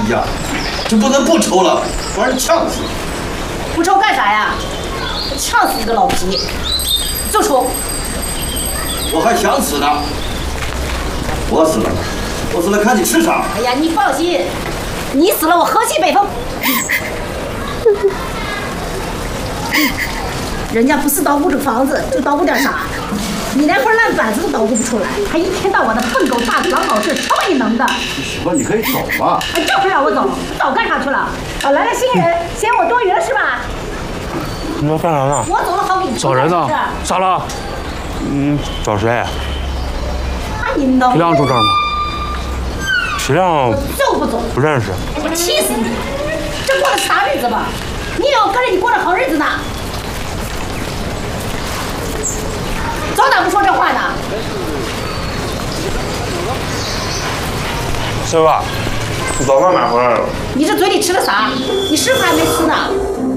呀，就不能不抽了，把人呛死。 不抽干啥呀？呛死你个老皮！就抽。 我还想死呢。我死了，我死了看你吃啥。 哎呀，你放心，你死了我河西北风。人家不是捣鼓这个房子，就捣鼓点啥？你连块烂板子都捣鼓不出来，还一天到晚的笨狗大狼搞事，什么你能的？ 行吧，你可以走嘛。 哎，就是让我走，早干啥去了？啊，来了新人，嫌我多余了是吧？ 你要干啥呢？ 我走了好给你找人呢？咋了？找谁？ 那你能？ 皮亮住这儿吗？皮亮就不走， 不认识。 我气死你！这过的啥日子吧？你以为我跟着你过着好日子呢？早咋不说这话呢？ 媳妇，你早饭买回来了。 你这嘴里吃的啥？你师傅还没吃呢。